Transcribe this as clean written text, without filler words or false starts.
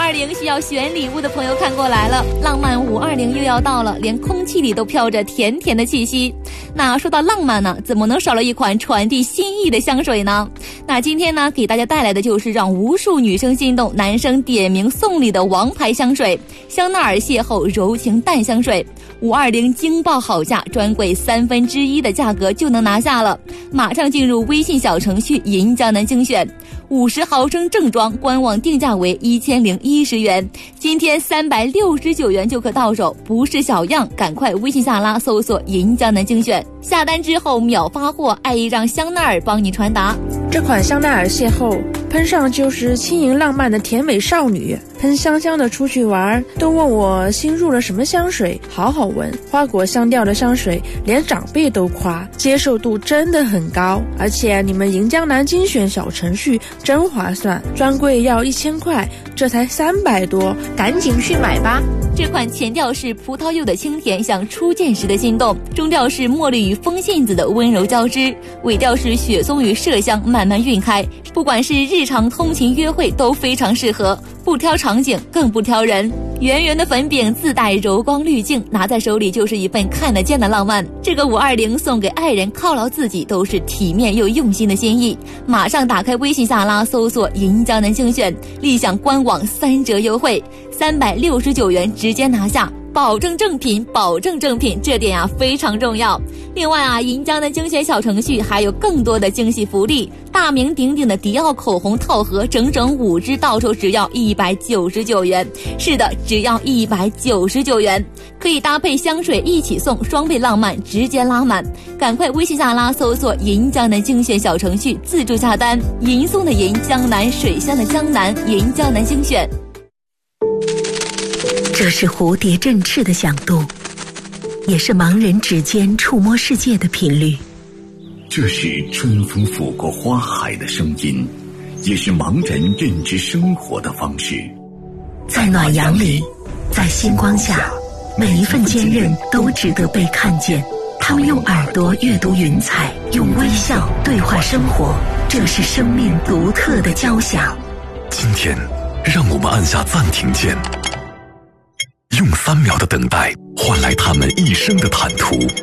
520需要选礼物的朋友看过来了，浪漫520又要到了，连空气里都飘着甜甜的气息。那说到浪漫呢，怎么能少了一款传递心意的香水呢？那今天呢，给大家带来的就是让无数女生心动、男生点名送礼的王牌香水——香奈儿邂逅柔情淡香水。520惊爆好价，专柜1/3的价格就能拿下了。马上进入微信小程序银江南精选，50毫升正装，官网定价为1010元，今天369元就可到手，不是小样，赶快微信下拉搜索银江南精选，下单之后秒发货，爱意让香奈儿帮你传达。 这款香奈儿邂逅喷上就是轻盈浪漫的甜美少女，喷香香的出去玩，都问我新入了什么香水，好好闻，花果香调的香水连长辈都夸，接受度真的很高。而且你们银江南精选小程序真划算，专柜要1000块，这才300多，赶紧去买吧。 这款前调是葡萄柚的清甜，像初见时的心动；中调是茉莉与风信子的温柔交织；尾调是雪松与麝香慢慢晕开。不管是日常通勤约会都非常适合，不挑场景更不挑人。圆圆的粉饼自带柔光滤镜，拿在手里就是一份看得见的浪漫。这个520送给爱人犒劳自己，都是体面又用心的心意。马上打开微信下拉搜索银江南精选，立享官网3折优惠，369元直接拿下，保证正品，保证正品，这点啊非常重要。另外啊，银江南精选小程序还有更多的惊喜福利，大名鼎鼎的迪奥口红套盒，整整5支，到手只要199元。是的，只要199元，可以搭配香水一起送，双倍浪漫，直接拉满。赶快微信下拉搜索银江南精选小程序，自助下单。银送的银，江南水乡的江南，银江南精选。 这是蝴蝶振翅的响动，也是盲人指尖触摸世界的频率。 这是春风拂过花海的声音，也是盲人认知生活的方式。 在暖阳里，在星光下，每一份坚韧都值得被看见。他们用耳朵阅读云彩，用微笑对话生活，这是生命独特的交响。 今天，让我们按下暂停键，用3秒的等待换来他们一生的坦途，